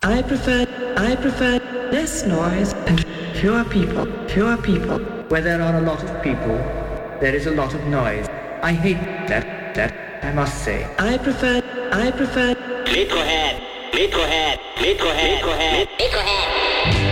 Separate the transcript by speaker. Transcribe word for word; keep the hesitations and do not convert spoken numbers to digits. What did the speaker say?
Speaker 1: I prefer, I prefer less noise and fewer people, fewer people.
Speaker 2: Where there are a lot of people, there is a lot of noise. I hate that, that, I must say.
Speaker 1: I prefer, I prefer
Speaker 3: Liquorhead, Liquorhead, Liquorhead, Liquorhead, Liquorhead.